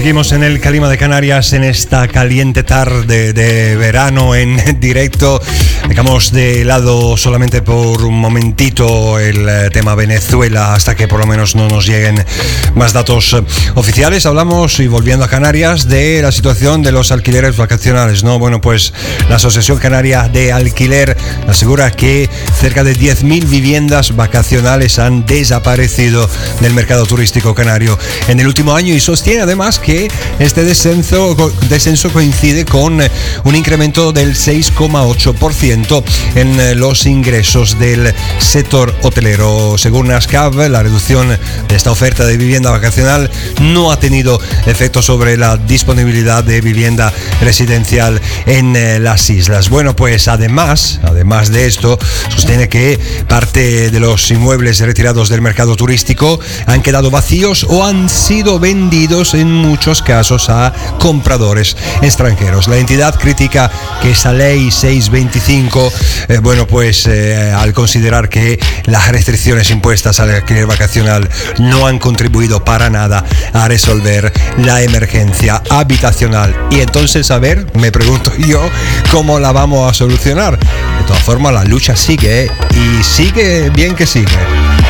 Seguimos en el Calima de Canarias en esta caliente tarde de verano en directo. Dejamos de lado solamente por un momentito el tema Venezuela hasta que por lo menos no nos lleguen más datos oficiales. Hablamos, y volviendo a Canarias, de la situación de los alquileres vacacionales, ¿no? Bueno, pues la Asociación Canaria de Alquiler asegura que cerca de 10.000 viviendas vacacionales han desaparecido del mercado turístico canario en el último año, y sostiene además que este descenso coincide con un incremento del 6,8% en los ingresos del sector hotelero. Según ASCAV, la reducción de esta oferta de vivienda vacacional no ha tenido efecto sobre la disponibilidad de vivienda residencial en las islas. Bueno, pues además de esto, sostiene que parte de los inmuebles retirados del mercado turístico han quedado vacíos o han sido vendidos en muchos casos a compradores extranjeros. La entidad critica que esa ley 625, al considerar que las restricciones impuestas al alquiler vacacional no han contribuido para nada a resolver la emergencia habitacional. Y entonces, a ver, me pregunto yo, ¿cómo la vamos a solucionar? De todas formas, la lucha sigue, y sigue bien que sigue.